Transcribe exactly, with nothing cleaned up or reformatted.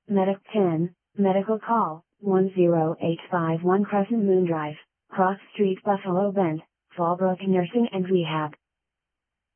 Medic ten, medical call, one zero eight five one Crescent Moon Drive, Cross Street, Buffalo Bend, Fallbrook Nursing and Rehab.